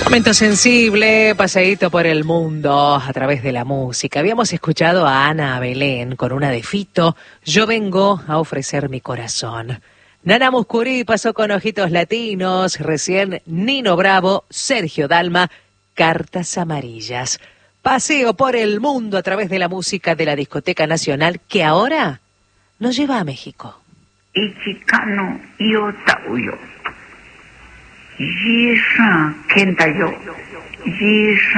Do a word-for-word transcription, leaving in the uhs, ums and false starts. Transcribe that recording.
Momento sensible, paseíto por el mundo a través de la música. Habíamos escuchado a Ana Belén con una de Fito, Yo vengo a ofrecer mi corazón. Nana Mouskouri pasó con Ojitos Latinos, recién Nino Bravo, Sergio Dalma, Cartas Amarillas. Paseo por el mundo a través de la música de la Discoteca Nacional, que ahora nos lleva a México. Ichikano Yotauyo. Yisha Kentayo. Yisha